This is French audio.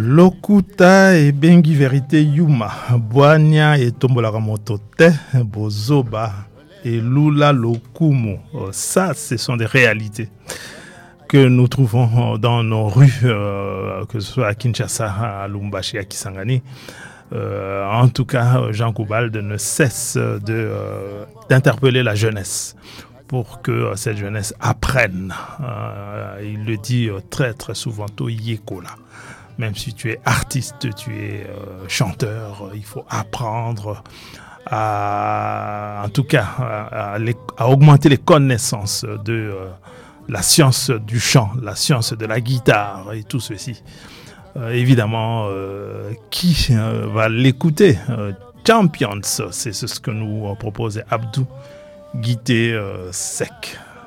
Lokuta et bengi vérité yuma, boanya et tombola motote, bozoba et lula lokumu. Ça, ce sont des réalités que nous trouvons dans nos rues, que ce soit à Kinshasa, à Lubumbashi, à Kisangani. En tout cas, Jean Koubalde ne cesse d'interpeller la jeunesse pour que cette jeunesse apprenne. Il le dit très très souvent, Toyekola. Même si tu es artiste, tu es chanteur, il faut apprendre à augmenter les connaissances de la science du chant, la science de la guitare et tout ceci. Évidemment, qui va l'écouter? Champions, c'est ce que nous proposait Abdou Guité Sec.